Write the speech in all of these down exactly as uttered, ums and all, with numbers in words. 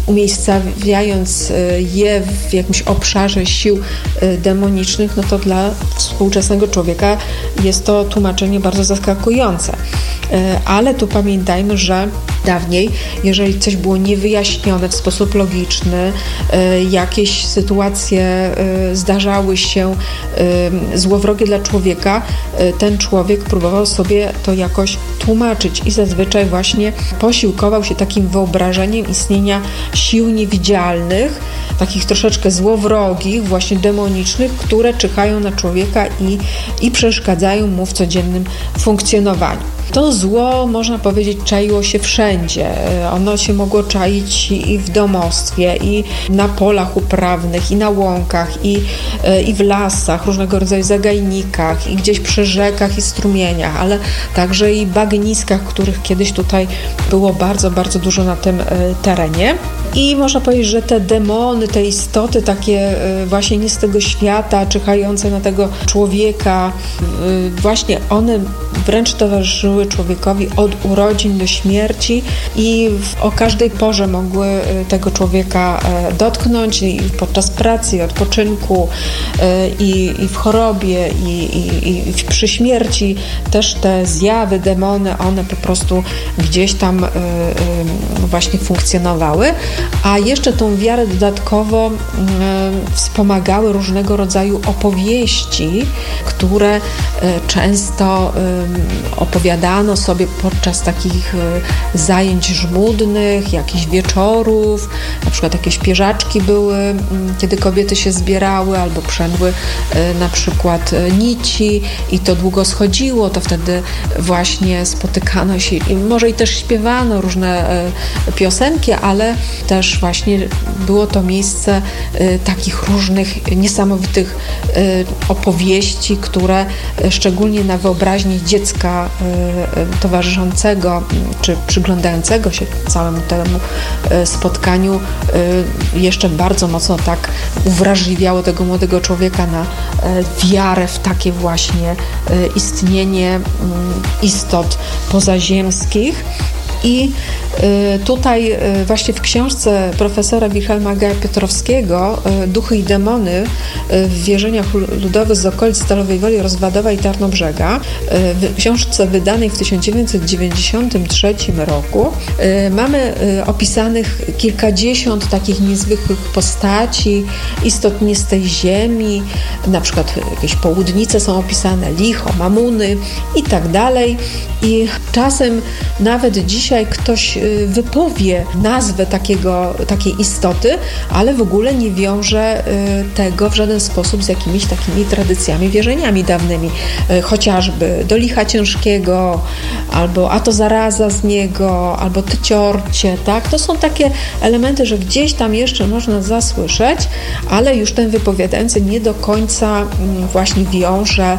umiejscawiając je w jakimś obszarze sił demonicznych, no to dla współczesnego człowieka jest to tłumaczenie bardzo zaskakujące. Ale tu pamiętajmy, że dawniej, jeżeli coś było niewyjaśnione w sposób logiczny, jakieś sytuacje zdarzały się złowrogie dla człowieka, ten człowiek próbował sobie to jakoś tłumaczyć i zazwyczaj właśnie posiłkował się takim wyobrażeniem istnienia sił niewidzialnych, takich troszeczkę złowrogich, właśnie demonicznych, które czyhają na człowieka i, i przeszkadzają mu w codziennym funkcjonowaniu. To zło, można powiedzieć, czaiło się wszędzie. Ono się mogło czaić i w domostwie, i na polach uprawnych, i na łąkach, i, i w lasach, różnego rodzaju zagajnikach, i gdzieś przy rzekach i strumieniach, ale także i bagniskach, których kiedyś tutaj było bardzo, bardzo dużo na tym terenie. I można powiedzieć, że te demony, te istoty takie właśnie nie z tego świata, czyhające na tego człowieka, właśnie one wręcz towarzyszyły człowiekowi od urodzin do śmierci i w, o każdej porze mogły tego człowieka dotknąć i podczas pracy, i odpoczynku, i, i w chorobie, i, i, i przy śmierci. Też te zjawy, demony, one po prostu gdzieś tam właśnie funkcjonowały. A jeszcze tą wiarę dodatkowo y, wspomagały różnego rodzaju opowieści, które y, często y, opowiadano sobie podczas takich y, zajęć żmudnych, jakichś wieczorów, na przykład jakieś pierzaczki były, y, kiedy kobiety się zbierały albo przędły y, na przykład y, nici i to długo schodziło, to wtedy właśnie spotykano się i może i też śpiewano różne y, piosenki, ale też właśnie było to miejsce y, takich różnych niesamowitych y, opowieści, które y, szczególnie na wyobraźni dziecka y, y, towarzyszącego czy przyglądającego się całemu temu y, spotkaniu y, jeszcze bardzo mocno tak uwrażliwiało tego młodego człowieka na y, wiarę w takie właśnie y, istnienie y, istot pozaziemskich. I tutaj właśnie w książce profesora Wilhelma Piotrowskiego Duchy i demony w wierzeniach ludowych z okolic Stalowej Woli, Rozwadowa i Tarnobrzega, w książce wydanej w tysiąc dziewięćset dziewięćdziesiątym trzecim roku mamy opisanych kilkadziesiąt takich niezwykłych postaci, istot nie z tej ziemi, na przykład jakieś południce są opisane, licho, mamuny i tak dalej. I czasem nawet dzisiaj ktoś wypowie nazwę takiego, takiej istoty, ale w ogóle nie wiąże tego w żaden sposób z jakimiś takimi tradycjami, wierzeniami dawnymi. Chociażby do licha ciężkiego, albo a to zaraza z niego, albo ty ciorcie, tak? To są takie elementy, że gdzieś tam jeszcze można zasłyszeć, ale już ten wypowiadający nie do końca właśnie wiąże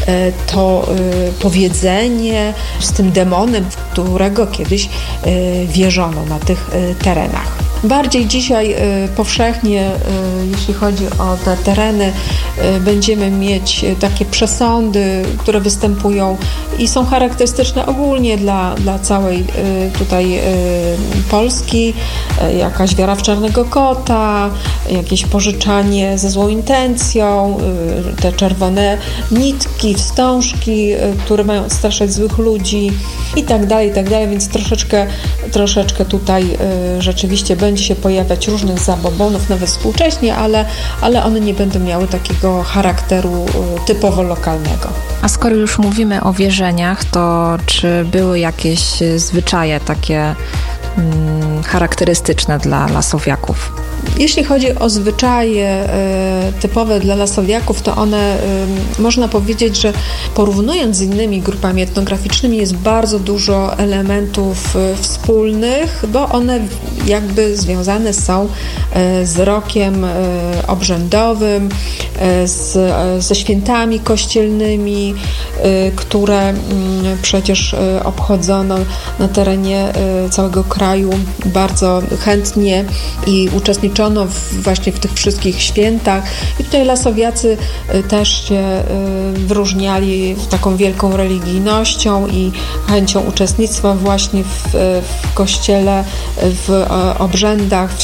to powiedzenie z tym demonem, w którego kiedyś wierzono na tych terenach. Bardziej dzisiaj powszechnie, jeśli chodzi o te tereny, będziemy mieć takie przesądy, które występują i są charakterystyczne ogólnie dla, dla całej tutaj Polski. Jakaś wiara w czarnego kota, jakieś pożyczanie ze złą intencją, te czerwone nitki, wstążki, które mają odstraszać złych ludzi i tak dalej, i tak dalej, więc troszeczkę, troszeczkę tutaj rzeczywiście będzie się pojawiać różnych zabobonów, nawet współcześnie, ale, ale one nie będą miały takiego charakteru typowo lokalnego. A skoro już mówimy o wierzeniach, to czy były jakieś zwyczaje takie mm, charakterystyczne dla lasowiaków? Jeśli chodzi o zwyczaje y, typowe dla lasowiaków, to one, y, można powiedzieć, że porównując z innymi grupami etnograficznymi jest bardzo dużo elementów y, wspólnych, bo one jakby związane są y, z rokiem y, obrzędowym, y, z, y, ze świętami kościelnymi, y, które y, przecież y, obchodzono na terenie y, całego kraju bardzo chętnie i uczestniczono właśnie w tych wszystkich świętach. I tutaj lasowiacy też się wyróżniali taką wielką religijnością i chęcią uczestnictwa właśnie w, w kościele, w obrzędach, w